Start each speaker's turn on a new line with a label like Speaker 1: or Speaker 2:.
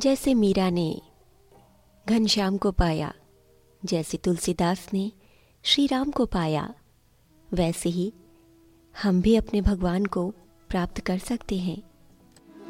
Speaker 1: जैसे मीरा ने घनश्याम को पाया, जैसे तुलसीदास ने श्री राम को पाया, वैसे ही हम भी अपने भगवान को प्राप्त कर सकते हैं।